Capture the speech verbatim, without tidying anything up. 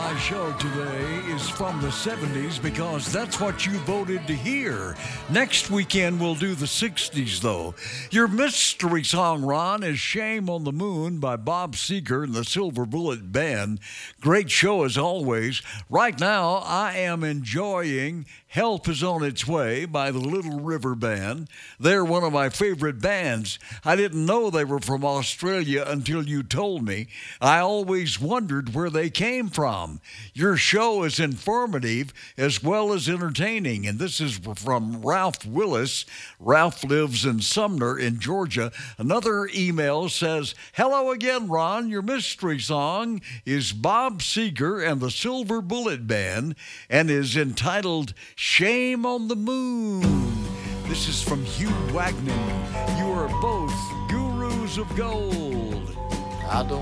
my show today is from the seventies because that's what you voted to hear. Next weekend, we'll do the sixties, though. Your mystery song, Ron, is Shame on the Moon by Bob Seger and the Silver Bullet Band. Great show as always. Right now, I am enjoying Help Is On Its Way by the Little River Band. They're one of my favorite bands. I didn't know they were from Australia until you told me. I always wondered where they came from. Your show is informative as well as entertaining, and this is from Ralph Willis. Ralph lives in Sumner in Georgia. Another email says, "Hello again, Ron. Your mystery song is Bob Seger and the Silver Bullet Band and is entitled Shame on the Moon." This is from Hugh Wagner. You are both gurus of gold. I don't